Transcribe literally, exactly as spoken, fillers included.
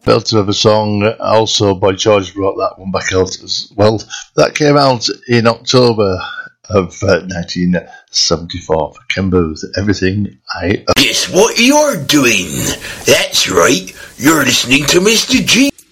Belter of a song, also Boy George brought that one back out as well. That came out in October of uh, nineteen seventy-four for Ken Booth, Everything I Own. Guess what you're doing? That's right, you're listening to Mister G.